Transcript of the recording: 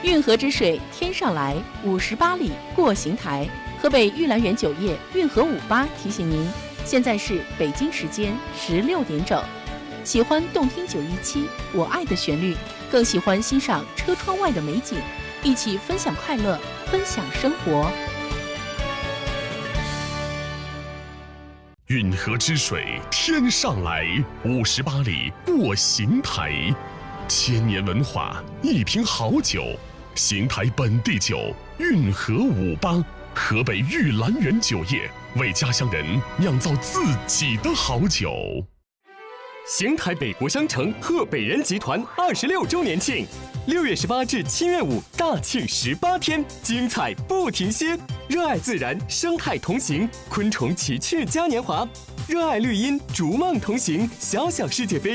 运河之水天上来，58里过邢台。河北玉兰园酒业运河58提醒您，现在是北京时间16点整。喜欢动听917我爱的旋律，更喜欢欣赏车窗外的美景，一起分享快乐，分享生活。 运河之水天上来，58里过邢台。千年文化，一瓶好酒，邢台本地酒运河58，河北玉兰园酒业为家乡人酿造自己的好酒。 邢台北国商城贺北人集团26周年庆，6月18至7月5大庆18天，精彩不停歇。热爱自然，生态同行，昆虫奇趣嘉年华；热爱绿荫，逐梦同行，小小世界杯。